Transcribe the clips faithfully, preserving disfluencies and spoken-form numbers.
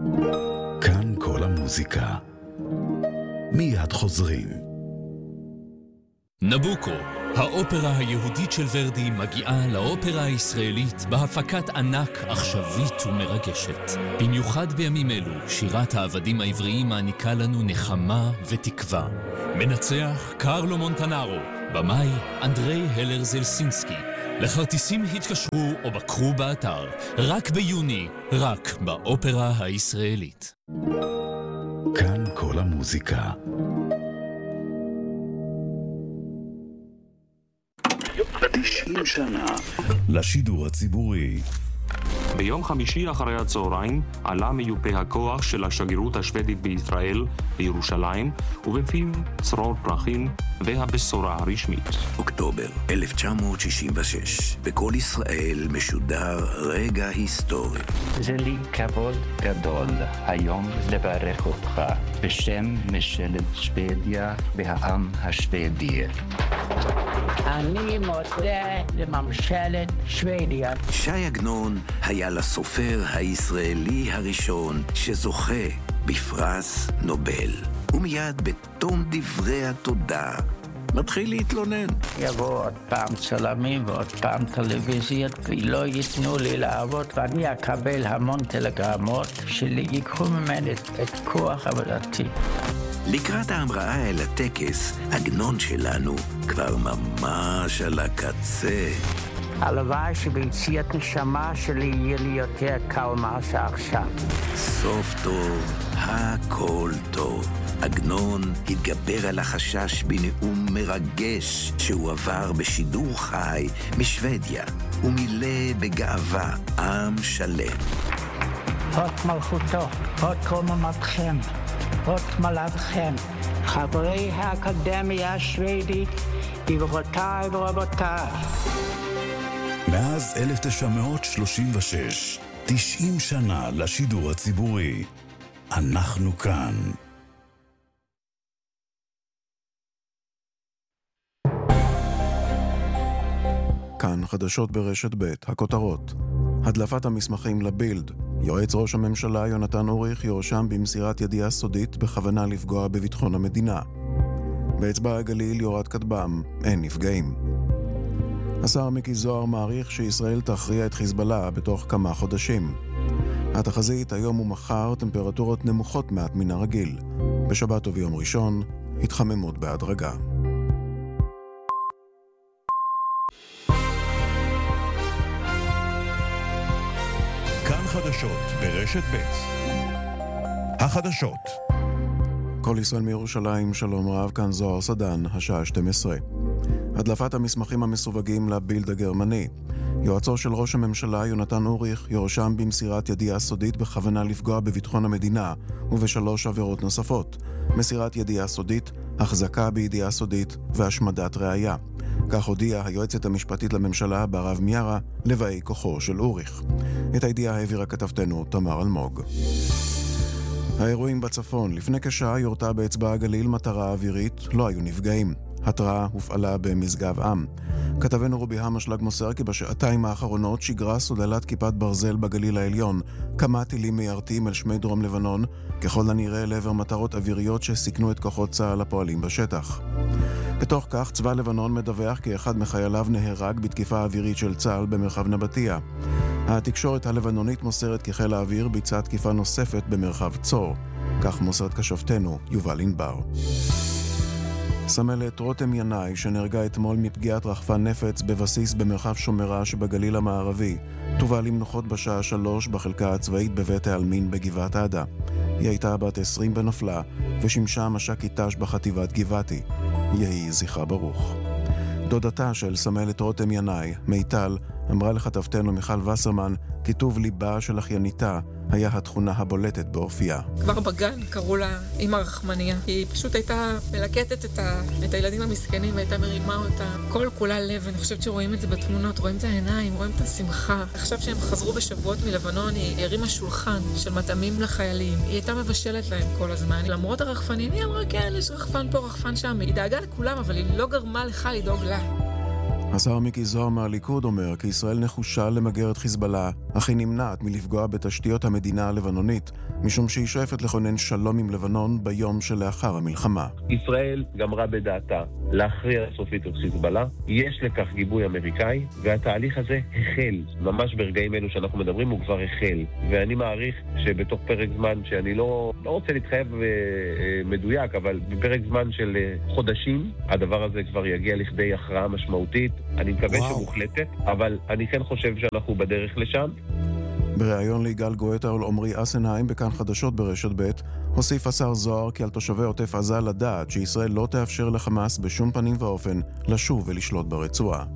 כאן כל המוזיקה. מיד חוזרים. נבוקו, האופרה היהודית של ורדי מגיעה לאופרה הישראלית בהפקת ענק עכשווית ומרגשת. במיוחד בימים אלו, שירת העבדים העבריים מעניקה לנו נחמה ותקווה. מנצח קרלו מונטנארו, במאי אנדרי הלר זלסינסקי. לכרטיסים התקשרו או בקרו באתר, רק ביוני, רק באופרה הישראלית. כאן כל המוזיקה. תשעים שנה לשידור הציבורי. ביום חמישי אחרי הצהריים עלה מיופה הכוח של השגרירות השוודית בישראל בירושלים, ובפיו צרור פרחים והבשורה הרשמית. אוקטובר אלף תשע מאות שישים ושש, בכל ישראל משודר רגע היסטורי. זה לי כבוד גדול היום לברך אותך בשם ממשלת שוודיה והעם השוודי. אני מודה לממשלת שוודיה. שי עגנון היה לסופר הישראלי הראשון שזוכה בפרס נובל. ומיד בתום דברי התודה מתחיל להתלונן. יבוא עוד פעם צלמים ועוד פעם טלוויזיות ולא ייתנו לי לעבוד, ואני אקבל המון טלגרמות שיקחו ממני את כוח עבודתי. לקראת ההמראה אל הטקס, עגנון שלנו כבר ממש על הקצה. הלוואי שביציאת נשמה שלי יהיה לי יותר קל מה שעכשיו. סוף טוב, הכל טוב. עגנון התגבר על החשש בנאום מרגש שהוא עבר בשידור חי משוודיה, ומילא בגאווה עם שלם. הוד מלכותו, הוד קוממתכם, הוד מלככם, חברי האקדמיה השוודית, גבירותיי ורבותיי. מאז אלף תשע מאות שלושים ושש, תשעים שנה לשידור הציבורי. אנחנו כאן. כאן חדשות ברשת ב', הכותרות. הדלפת המסמכים לבילד. יועץ ראש הממשלה יונתן אוריך יואשם במסירת ידיעה סודית בכוונה לפגוע בביטחון המדינה. באצבע הגליל יורד כטב"ם, אין נפגעים. השר מיקי זוהר מעריך שישראל תכריע את חיזבאללה בתוך כמה חודשים. התחזית היום ומחר טמפרטורות נמוכות מעט מן הרגיל. בשבת וביום ראשון התחממות בהדרגה. כאן חדשות ברשת ב'. החדשות. כל ישראל מירושלים, שלום רב, כאן זוהר סדן, השעה שתים עשרה. הדלפת המסמכים המסווגים לבילד הגרמני. יועצו של ראש הממשלה יונתן אוריך יואשם במסירת ידיעה סודית בכוונה לפגוע בביטחון המדינה ובשלוש עבירות נוספות: מסירת ידיעה סודית, החזקה בידיעה סודית והשמדת ראיה. כך הודיעה היועצת המשפטית לממשלה ברב מיארה לבאי כוחו של אוריך. את הידיעה העבירה כתבתנו תמר אלמוג. האירועים בצפון. לפני כשעה יורתה באצבע הגליל מטרה אווירית, לא היו נפגעים. התראה הופעלה במשגב עם. כתבנו רובי המשלג מוסר כי בשעתיים האחרונות שיגרה סוללת כיפת ברזל בגליל העליון כמה טילים מיירטים אל שמי דרום לבנון, ככל הנראה לעבר מטרות אוויריות שסיכנו את כוחות צה"ל הפועלים בשטח. בתוך כך צבא לבנון מדווח כי אחד מחייליו נהרג בתקיפה אווירית של צה"ל במרחב נבטיה. התקשורת הלבנונית מוסרת כי חיל האוויר ביצע תקיפה נוספת במרחב צור. כך מוסרת כשופטנו יובל ענבר. סמלת רותם ינאי, שנהרגה אתמול מפגיעת רחפן נפץ בבסיס במרחב שומרה שבגליל המערבי, תובא למנוחות בשעה שלוש בחלקה הצבאית בבית העלמין בגבעת עדה. היא הייתה בת עשרים בנופלה ושימשה מש"קית ת"ש בחטיבת גבעתי. יהי זכרה ברוך. דודתה של סמלת רותם ינאי, מיטל, אמרה לכתבתנו מיכל וסרמן, כיתוב ליבה של אחייניתה היה התכונה הבולטת באופייה. כבר בגן קראו לה אמא רחמניה. היא פשוט הייתה מלקטת את, ה... את הילדים המסכנים והייתה מרימה אותה. כל כולה לב, אני חושבת שרואים את זה בתמונות, רואים את העיניים, רואים את השמחה. עכשיו שהם חזרו בשבועות מלבנון, היא הרימה שולחן של מטעמים לחיילים. היא הייתה מבשלת להם כל הזמן. למרות הרחפנים, היא אמרה, כן, יש רחפן פה, רחפן שם. היא דאגה לכולם, אבל היא לא גרמה לך לדאוג לה. השר מיקי זוהר מהליכוד אומר כי ישראל נחושה למגר את חיזבאללה, אך היא נמנעת מלפגוע בתשתיות המדינה הלבנונית, משום שהיא שואפת לכונן שלום עם לבנון ביום שלאחר המלחמה. ישראל גמרה בדעתה להכריע סופית את חיזבאללה, יש לכך גיבוי אמריקאי, והתהליך הזה החל. ממש ברגעים אלו שאנחנו מדברים הוא כבר החל. ואני מעריך שבתוך פרק זמן שאני לא, לא רוצה להתחייב מדויק, אבל בפרק זמן של חודשים, הדבר הזה כבר יגיע לכדי הכרעה משמעותית. אני מקווה שמוחלטת, אבל אני כן חושב שאנחנו בדרך לשם. בריאיון ליגאל גואטה ולעומרי אסנהיים בכאן חדשות ברשת ב' הוסיף השר זוהר כי על תושבי עוטף עזה לדעת שישראל לא תאפשר לחמאס בשום פנים ואופן לשוב ולשלוט ברצועה.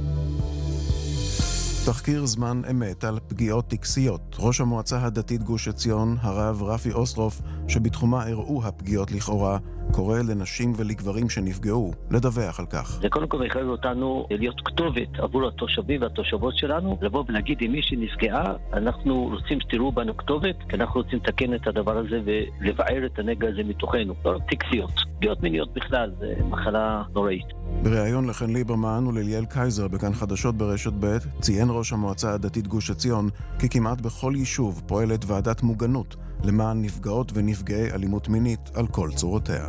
תחקיר זמן אמת על פגיעות טקסיות. ראש המועצה הדתית גוש עציון, הרב רפי אוסטרוף, שבתחומה אירעו הפגיעות לכאורה, קורא לנשים ולגברים שנפגעו לדווח על כך. זה קודם כל מחייב אותנו להיות כתובת עבור התושבים והתושבות שלנו, לבוא ולהגיד אם מישהי נפגעה, אנחנו רוצים שתראו בנו כתובת, כי אנחנו רוצים לתקן את הדבר הזה ולבער את הנגע הזה מתוכנו. לא טקסיות, פגיעות מיניות בכלל, זה מחלה נוראית. בריאיון לכן ליברמן ולליאל קייזר בכאן חדשות ברשת ב' ציין ראש המועצה הדתית גוש עציון כי כמעט בכל יישוב פועלת ועדת מוגנות למען נפגעות ונפגעי אלימות מינית על כל צורותיה.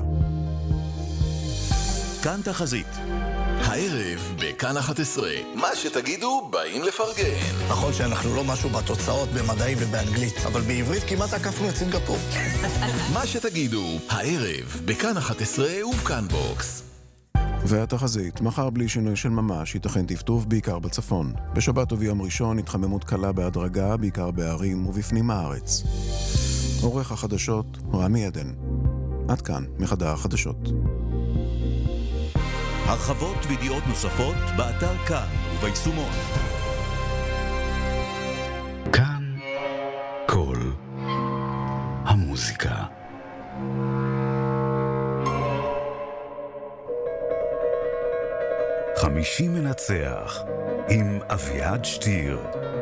כאן תחזית. הערב בכאן אחת עשרה. מה שתגידו באים לפרגן. נכון שאנחנו לא משהו בתוצאות במדעים ובאנגלית, אבל בעברית כמעט עקפנו את סינגפור. מה שתגידו, הערב בכאן אחת עשרה ובכאן בוקס. והתחזית, מחר בלי שינוי של ממש, ייתכן טפטוף בעיקר בצפון. בשבת וביום ראשון התחממות קלה בהדרגה, בעיקר בערים ובפנים הארץ. עורך החדשות, רמי עדן. עד כאן, מחדר החדשות. הרחבות וידיעות נוספות באתר כאן וביישומון. כאן כל המוזיקה. חמישי מנצח עם אביעד שטיר.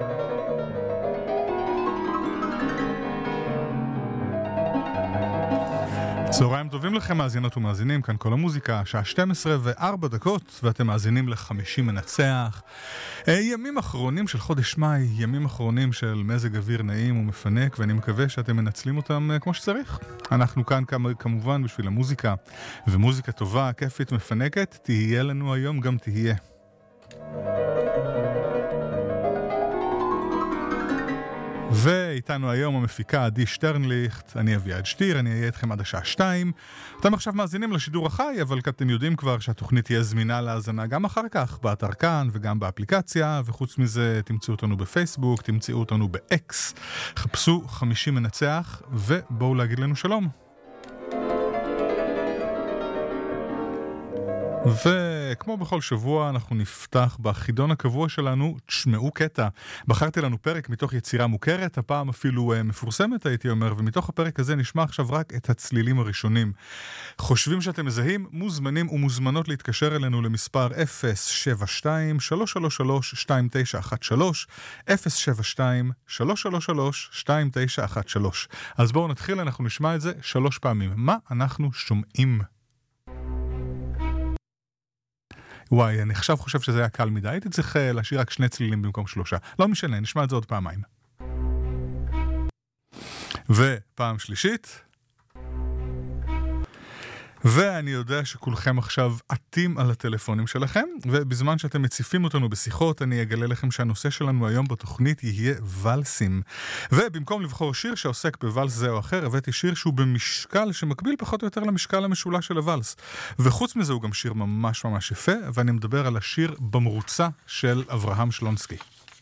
צהריים טובים לכם מאזינות ומאזינים, כאן כל המוזיקה, שעה שתים עשרה וארבע דקות, ואתם מאזינים לחמישי מנצח. ימים אחרונים של חודש מאי, ימים אחרונים של מזג אוויר נעים ומפנק, ואני מקווה שאתם מנצלים אותם כמו שצריך. אנחנו כאן כמובן בשביל המוזיקה, ומוזיקה טובה, כיפית, מפנקת, תהיה לנו היום גם תהיה. ואיתנו היום המפיקה עדי שטרנליכט, אני אביעד שטיר, אני אהיה איתכם עד השעה שתיים. אתם עכשיו מאזינים לשידור החי, אבל אתם יודעים כבר שהתוכנית תהיה זמינה להאזנה גם אחר כך, באתר כאן וגם באפליקציה, וחוץ מזה תמצאו אותנו בפייסבוק, תמצאו אותנו באקס, חפשו חמישי מנצח, ובואו להגיד לנו שלום. וכמו בכל שבוע אנחנו נפתח בחידון הקבוע שלנו, תשמעו קטע. בחרתי לנו פרק מתוך יצירה מוכרת, הפעם אפילו מפורסמת הייתי אומר, ומתוך הפרק הזה נשמע עכשיו רק את הצלילים הראשונים. חושבים שאתם מזהים? מוזמנים ומוזמנות להתקשר אלינו למספר אפס שבע שתיים שלוש שלוש שלוש שתיים תשע אחת שלוש, אפס שבע שתיים שלוש שלוש שלוש שתיים תשע אחת שלוש. אז בואו נתחיל, אנחנו נשמע את זה שלוש פעמים. מה אנחנו שומעים? וואי, אני עכשיו חושב שזה היה קל מדי. הייתי צריך להשאיר רק שני צלילים במקום שלושה. לא משנה, נשמע את זה עוד פעמיים. ופעם שלישית. ואני יודע שכולכם עכשיו עטים על הטלפונים שלכם, ובזמן שאתם מציפים אותנו בשיחות, אני אגלה לכם שהנושא שלנו היום בתוכנית יהיה ולסים. ובמקום לבחור שיר שעוסק בוולס זה או אחר, הבאתי שיר שהוא במשקל שמקביל פחות או יותר למשקל המשולש של הוולס. וחוץ מזה הוא גם שיר ממש ממש יפה, ואני מדבר על השיר במרוצה של אברהם שלונסקי.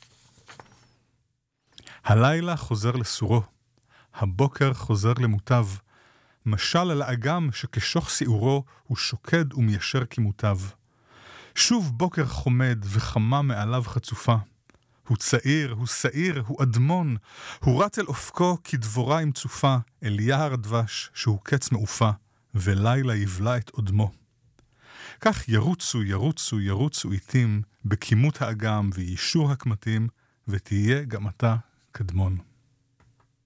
הלילה חוזר לסורו, הבוקר חוזר למוטב, משל על האגם שכשוך סיעורו הוא שוקד ומיישר כמוטב. שוב בוקר חומד וחמה מעליו חצופה. הוא צעיר, הוא שעיר, הוא אדמון. הוא רץ אל אופקו כדבורה עם צופה, אל יער הדבש שהוא קץ מעופה, ולילה יבלה את אודמו. כך ירוצו, ירוצו, ירוצו איתים, בכימות האגם ויישור הקמתים, ותהיה גם אתה קדמון.